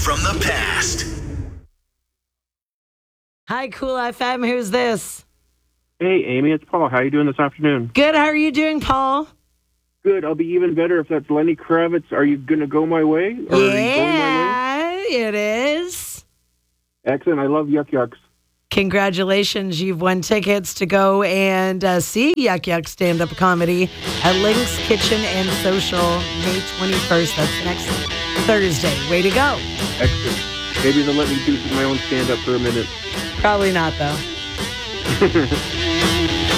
from the past. Hi, Cool FM. Who's this? Hey, Amy, it's Paul. How you doing this afternoon? Good. How are you doing, Paul? Good. I'll be even better if that's Lenny Kravitz. Are you going to go my way? Or are you going my way? Yeah, it is. Excellent. I love Yuck Yucks. Congratulations. You've won tickets to go and see Yuck Yuck stand-up comedy at Link's Kitchen and Social May 21st. That's next Thursday. Way to go. Excellent. Maybe they'll let me do my own stand-up for a minute. Probably not, though.